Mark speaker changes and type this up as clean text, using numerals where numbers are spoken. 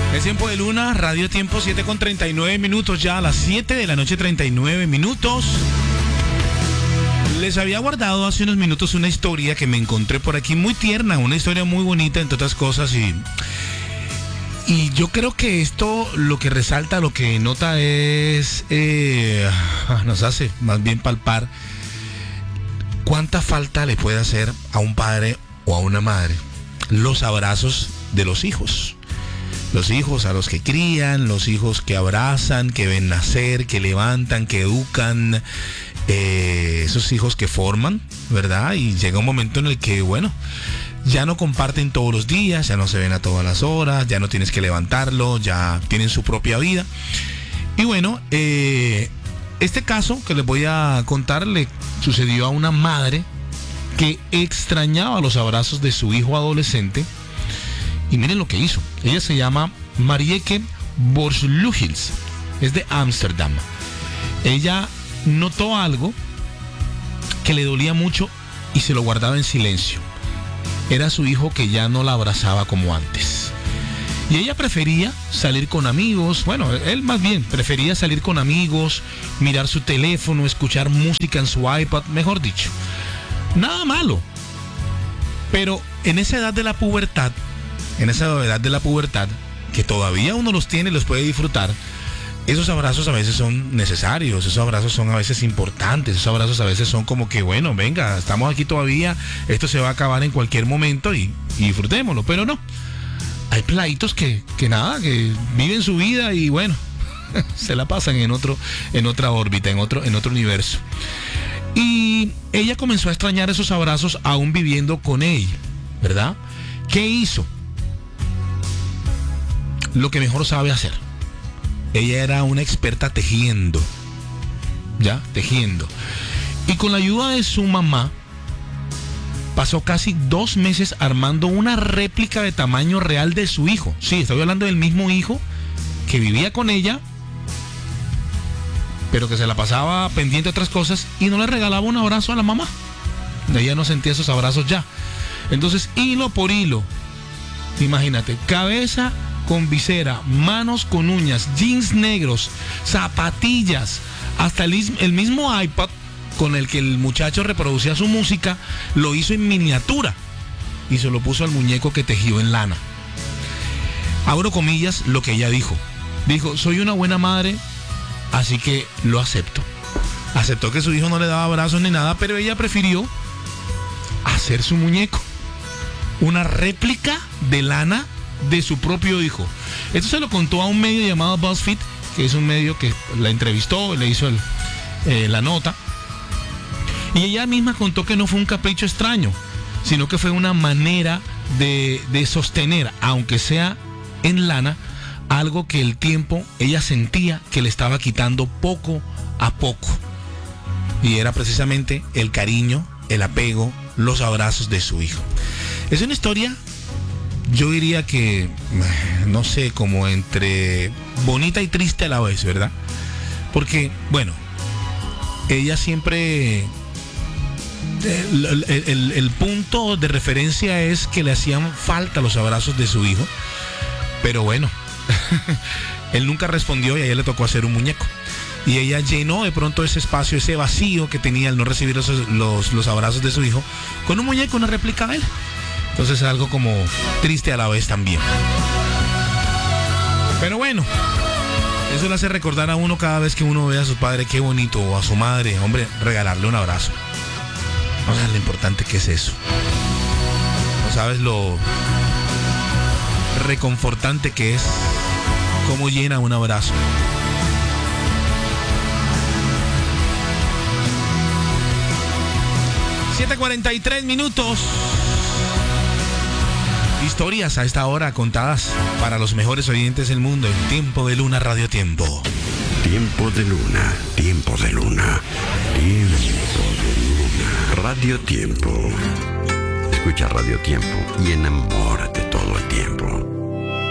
Speaker 1: Es Tiempo de Luna, Radio Tiempo 7:39 ya, a las 7 de la noche 39 minutos. Les había guardado hace unos minutos una historia que me encontré por aquí muy tierna, una historia muy bonita entre otras cosas y yo creo que esto lo que resalta, lo que nota es, nos hace más bien palpar cuánta falta le puede hacer a un padre o a una madre los abrazos de los hijos. Los hijos a los que crían, los hijos que abrazan, que ven nacer, que levantan, que educan, esos hijos que forman, ¿verdad? Y llega un momento en el que, bueno, ya no comparten todos los días, ya no se ven a todas las horas, ya no tienes que levantarlo, ya tienen su propia vida. Y bueno, este caso que les voy a contar le sucedió a una madre que extrañaba los abrazos de su hijo adolescente. Y miren lo que hizo. Ella se llama Marieke Borslugils. Es de Ámsterdam. Ella notó algo que le dolía mucho y se lo guardaba en silencio. Era su hijo que ya no la abrazaba como antes. Y ella prefería salir con amigos. Bueno, él más bien prefería salir con amigos, mirar su teléfono, escuchar música en su iPad, mejor dicho. Nada malo. Pero en esa edad de la pubertad, que todavía uno los tiene y los puede disfrutar, esos abrazos a veces son necesarios, esos abrazos son a veces importantes, esos abrazos a veces son como que, bueno, venga, estamos aquí todavía, esto se va a acabar en cualquier momento y disfrutémoslo, pero no. Hay peladitos que viven su vida y bueno, se la pasan en otra órbita, en otro universo. Y ella comenzó a extrañar esos abrazos aún viviendo con él, ¿verdad? ¿Qué hizo? Lo que mejor sabe hacer. Ella era una experta tejiendo. Y con la ayuda de su mamá, pasó casi 2 meses armando una réplica de tamaño real de su hijo. Sí, estoy hablando del mismo hijo que vivía con ella, pero que se la pasaba pendiente de otras cosas y no le regalaba un abrazo a la mamá. Ella no sentía esos abrazos ya. Entonces, hilo por hilo, imagínate, cabeza con visera, manos con uñas, jeans negros, zapatillas, hasta el mismo iPad con el que el muchacho reproducía su música, lo hizo en miniatura y se lo puso al muñeco que tejió en lana. Abro comillas lo que ella dijo. Dijo, soy una buena madre, así que lo acepto. Aceptó que su hijo no le daba abrazos ni nada, pero ella prefirió hacer su muñeco. Una réplica de lana de su propio hijo. Esto se lo contó a un medio llamado BuzzFeed, que es un medio que la entrevistó, le hizo la nota. Y ella misma contó que no fue un capricho extraño, sino que fue una manera de sostener, aunque sea en lana, algo que el tiempo ella sentía que le estaba quitando poco a poco. Y era precisamente el cariño, el apego, los abrazos de su hijo. Es una historia, yo diría que, no sé, como entre bonita y triste a la vez, ¿verdad? Porque, bueno, ella siempre, el punto de referencia es que le hacían falta los abrazos de su hijo, pero bueno, él nunca respondió y a ella le tocó hacer un muñeco. Y ella llenó de pronto ese espacio, ese vacío que tenía al no recibir los abrazos de su hijo, con un muñeco, una réplica de él. Entonces es algo como triste a la vez también. Pero bueno, eso le hace recordar a uno cada vez que uno ve a su padre, qué bonito, o a su madre, hombre, regalarle un abrazo. No sabes lo importante que es eso. No sabes lo reconfortante que es, cómo llena un abrazo. $7:43. Historias a esta hora contadas para los mejores oyentes del mundo en Tiempo de Luna, Radio Tiempo.
Speaker 2: Tiempo de Luna, Tiempo de Luna, Tiempo de Luna. Radio Tiempo. Escucha Radio Tiempo y enamórate todo el tiempo.